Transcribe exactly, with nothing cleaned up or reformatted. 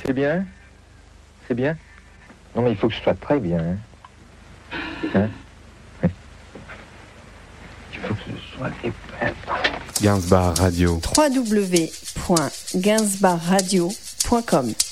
C'est bien? C'est bien? Non, mais il faut que ce soit très bien. Hein? Hein? Oui. Il faut que ce soit épais. Gainsbar Radio. w w w point gainsbar radio point com